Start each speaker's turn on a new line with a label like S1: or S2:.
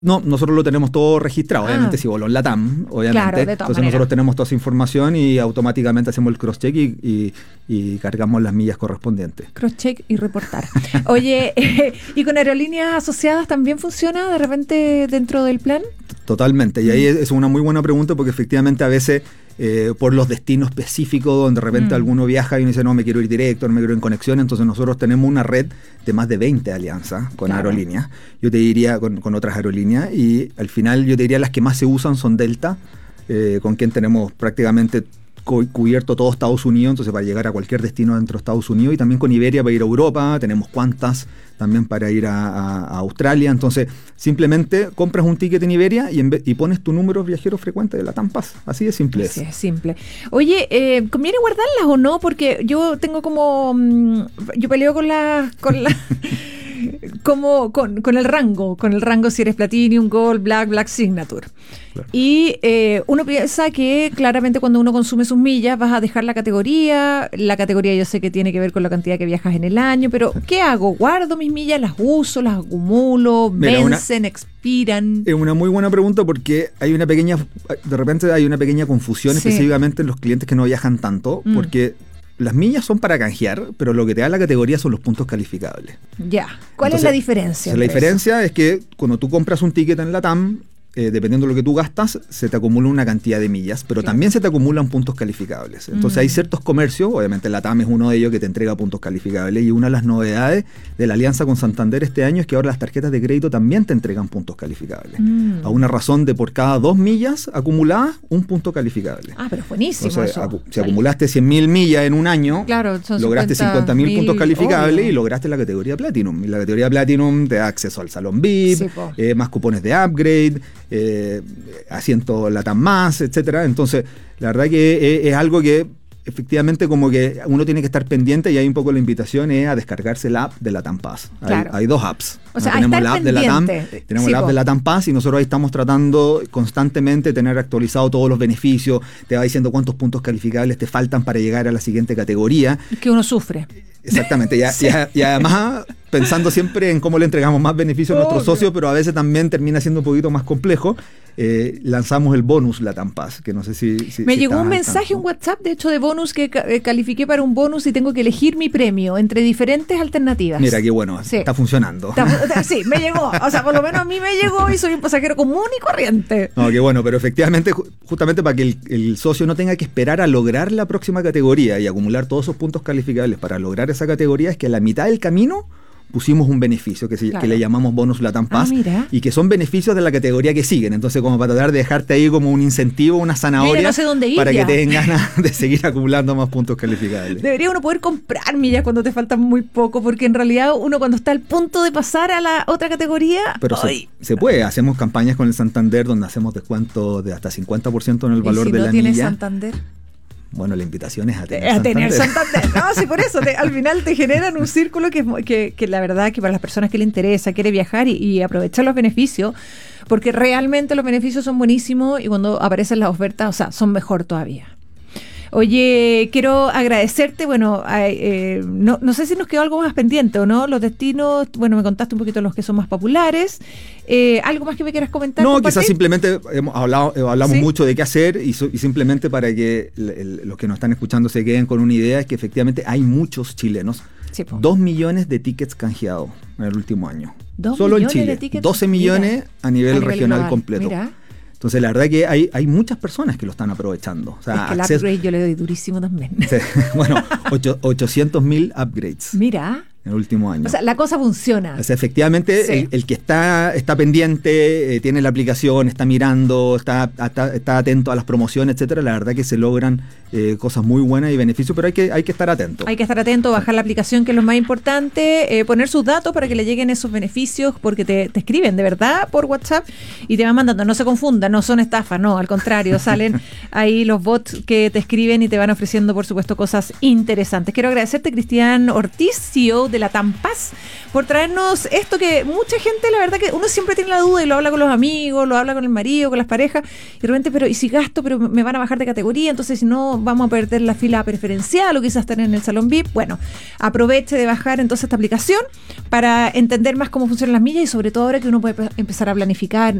S1: No, nosotros lo tenemos todo registrado, obviamente si voló en LATAM, obviamente.
S2: Claro, de todas
S1: Entonces
S2: maneras.
S1: nosotros tenemos toda esa información y automáticamente hacemos el cross-check y cargamos las millas correspondientes.
S2: Cross-check y reportar. Oye, ¿y con aerolíneas asociadas también funciona de repente dentro del plan?
S1: Totalmente, y ahí es una muy buena pregunta porque efectivamente a veces por los destinos específicos donde de repente alguno viaja y uno dice no, me quiero ir directo, no me quiero ir en conexión, entonces nosotros tenemos una red de más de 20 alianzas con aerolíneas, yo te diría con otras aerolíneas, y al final yo te diría las que más se usan son Delta, con quien tenemos prácticamente cubierto todo Estados Unidos, entonces para llegar a cualquier destino dentro de Estados Unidos, y también con Iberia para ir a Europa, tenemos Qantas también para ir a Australia, entonces simplemente compras un ticket en Iberia y pones tu número viajero frecuente de LATAM Pass, así de simple
S2: Sí, es simple. Oye, ¿conviene guardarlas o no? Porque yo tengo como... yo peleo con la como con el rango si eres Platinum, Gold, Black Signature. Claro. Y uno piensa que claramente cuando uno consume sus millas vas a dejar la categoría yo sé que tiene que ver con la cantidad que viajas en el año, pero ¿qué hago? ¿Guardo mis millas, las uso, las acumulo, vencen, expiran?
S1: Es una muy buena pregunta porque de repente hay una pequeña confusión específicamente en los clientes que no viajan tanto, porque las millas son para canjear, pero lo que te da la categoría son los puntos calificables.
S2: Ya. ¿Cuál es la diferencia?
S1: La diferencia es que cuando tú compras un ticket en LATAM, dependiendo de lo que tú gastas, se te acumula una cantidad de millas, pero también se te acumulan puntos calificables. Entonces hay ciertos comercios, obviamente LATAM es uno de ellos que te entrega puntos calificables, y una de las novedades de la alianza con Santander este año es que ahora las tarjetas de crédito también te entregan puntos calificables. A una razón de por cada 2 millas acumuladas, un punto calificable.
S2: Ah, pero buenísimo.
S1: Entonces, si acumulaste 100.000 millas en un año, lograste 50.000 puntos calificables, obvio, y lograste la categoría Platinum. Y la categoría Platinum te da acceso al salón VIP, más cupones de upgrade, asiento LATAM más, etcétera. Entonces, la verdad que es algo que efectivamente como que uno tiene que estar pendiente, y hay un poco la invitación es a descargarse la app de LATAM Pass.
S2: Claro.
S1: Hay 2 apps.
S2: O sea,
S1: tenemos la app de LATAM, tenemos la app de LATAM Pass, y nosotros ahí estamos tratando constantemente de tener actualizado todos los beneficios, te va diciendo cuántos puntos calificables te faltan para llegar a la siguiente categoría.
S2: Que uno sufre.
S1: Exactamente, y además pensando siempre en cómo le entregamos más beneficios a nuestros socios, pero a veces también termina siendo un poquito más complejo. Lanzamos el bonus LATAM Pass, que no sé si
S2: me llegó un mensaje, un WhatsApp, de hecho, de bonus, que califiqué para un bonus y tengo que elegir mi premio entre diferentes alternativas.
S1: Mira, qué bueno, está funcionando.
S2: Sí, me llegó, o sea, por lo menos a mí me llegó y soy un pasajero común y corriente.
S1: No, qué bueno, pero efectivamente, justamente para que el socio no tenga que esperar a lograr la próxima categoría y acumular todos esos puntos calificables para lograr esa categoría, es que a la mitad del camino pusimos un beneficio que le llamamos bonus LATAM Pass, y que son beneficios de la categoría que siguen, entonces como para tratar de dejarte ahí como un incentivo, una zanahoria,
S2: no sé dónde ir
S1: para que te den ganas de seguir acumulando más puntos calificables.
S2: Debería uno poder comprar millas cuando te faltan muy poco, porque en realidad uno cuando está al punto de pasar a la otra categoría...
S1: Pero se puede, hacemos campañas con el Santander donde hacemos descuento de hasta 50% en el valor de la milla. ¿Y si no tienes
S2: Santander?
S1: Bueno, la invitación es a tener
S2: Santander. No, sí, por eso, al final te generan un círculo que la verdad que para las personas que le interesa, quiere viajar y aprovechar los beneficios, porque realmente los beneficios son buenísimos y cuando aparecen las ofertas, o sea, son mejor todavía. Oye, quiero agradecerte, bueno, no sé si nos quedó algo más pendiente o no, los destinos, bueno, me contaste un poquito los que son más populares, ¿algo más que me quieras comentar?
S1: No, quizás simplemente hablamos mucho de qué hacer y simplemente para que los que nos están escuchando se queden con una idea, es que efectivamente hay muchos chilenos, 2 millones de tickets canjeados en el último año, solo en Chile, 12 millones a nivel regional global, completo. Mira. Entonces, la verdad que hay muchas personas que lo están aprovechando. O sea,
S2: es que el upgrade yo le doy durísimo también.
S1: Bueno, 800.000 upgrades.
S2: Mira.
S1: En el último año.
S2: O sea, la cosa funciona.
S1: O sea, efectivamente, el que está pendiente, tiene la aplicación, está mirando, está atento a las promociones, etcétera, la verdad que se logran cosas muy buenas y beneficios, pero hay que estar atento.
S2: Hay que estar atento, bajar la aplicación, que es lo más importante, poner sus datos para que le lleguen esos beneficios, porque te escriben de verdad por WhatsApp y te van mandando. No se confundan, no son estafas, no, al contrario, salen ahí los bots que te escriben y te van ofreciendo, por supuesto, cosas interesantes. Quiero agradecerte, Cristian Ortiz, CEO de la Tampaz, por traernos esto que mucha gente, la verdad que uno siempre tiene la duda y lo habla con los amigos, lo habla con el marido, con las parejas, y de repente, pero ¿y si gasto? Pero me van a bajar de categoría, entonces si no vamos a perder la fila preferencial o quizás estar en el salón VIP. Bueno, aproveche de bajar entonces esta aplicación para entender más cómo funcionan las millas y sobre todo ahora que uno puede empezar a planificar